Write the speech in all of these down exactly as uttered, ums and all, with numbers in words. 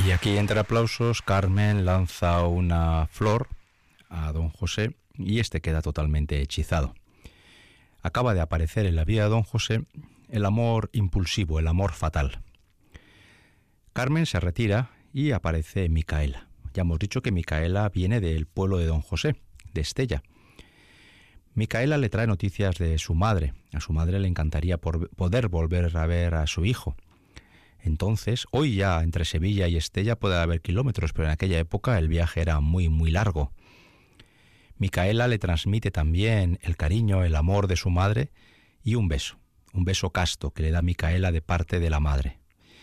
Y aquí, entre aplausos, Carmen lanza una flor a don José y este queda totalmente hechizado. Acaba de aparecer en la vida de don José el amor impulsivo, el amor fatal. Carmen se retira y aparece Micaela. Ya hemos dicho que Micaela viene del pueblo de don José, de Estella. Micaela le trae noticias de su madre. A su madre le encantaría por poder volver a ver a su hijo. Entonces, hoy ya entre Sevilla y Estella puede haber kilómetros, pero en aquella época el viaje era muy, muy largo. Micaela le transmite también el cariño, el amor de su madre y un beso, un beso casto que le da Micaela de parte de la madre.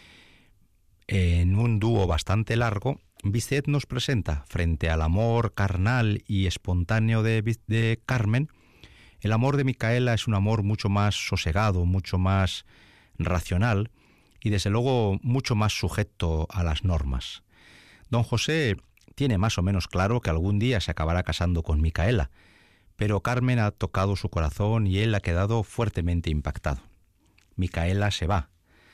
En un dúo bastante largo, Bizet nos presenta, frente al amor carnal y espontáneo de, de Carmen, el amor de Micaela es un amor mucho más sosegado, mucho más racional y desde luego mucho más sujeto a las normas. Don José tiene más o menos claro que algún día se acabará casando con Micaela, pero Carmen ha tocado su corazón y él ha quedado fuertemente impactado. Micaela se va.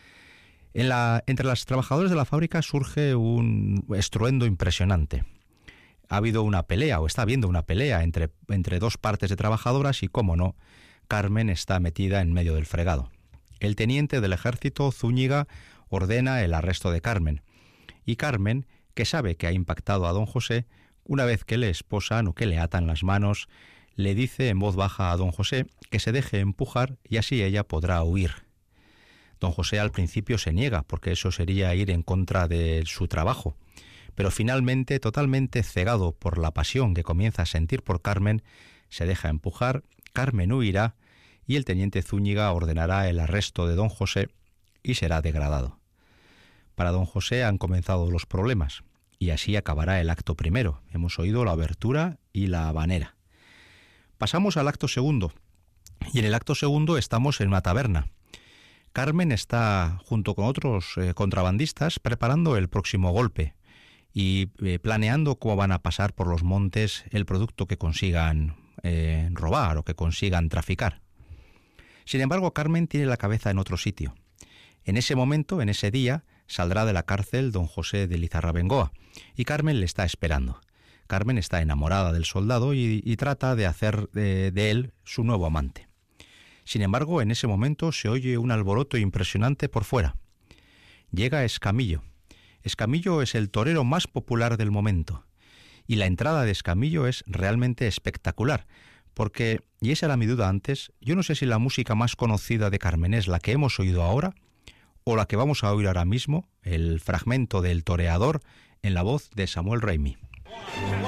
En la, entre los trabajadores de la fábrica surge un estruendo impresionante. Ha habido una pelea, o está habiendo una pelea entre, entre dos partes de trabajadoras y, cómo no, Carmen está metida en medio del fregado. El teniente del ejército, Zúñiga, ordena el arresto de Carmen. Y Carmen, que sabe que ha impactado a don José, una vez que le esposan o que le atan las manos, le dice en voz baja a don José que se deje empujar y así ella podrá huir. Don José al principio se niega, porque eso sería ir en contra de su trabajo. Pero finalmente, totalmente cegado por la pasión que comienza a sentir por Carmen, se deja empujar, Carmen huirá y el teniente Zúñiga ordenará el arresto de don José y será degradado. Para don José han comenzado los problemas y así acabará el acto primero. Hemos oído la obertura y la habanera. Pasamos al acto segundo y en el acto segundo estamos en una taberna. Carmen está, junto con otros eh, contrabandistas, preparando el próximo golpe y eh, planeando cómo van a pasar por los montes el producto que consigan eh, robar o que consigan traficar. Sin embargo, Carmen tiene la cabeza en otro sitio. En ese momento, en ese día, saldrá de la cárcel don José de Lizarrabengoa y Carmen le está esperando. Carmen está enamorada del soldado y, y trata de hacer de, de él su nuevo amante. Sin embargo, en ese momento se oye un alboroto impresionante por fuera. Llega Escamillo. Escamillo es el torero más popular del momento. Y la entrada de Escamillo es realmente espectacular, porque, y esa era mi duda antes, yo no sé si la música más conocida de Carmen es la que hemos oído ahora, o la que vamos a oír ahora mismo, el fragmento del toreador en la voz de Samuel Raimi.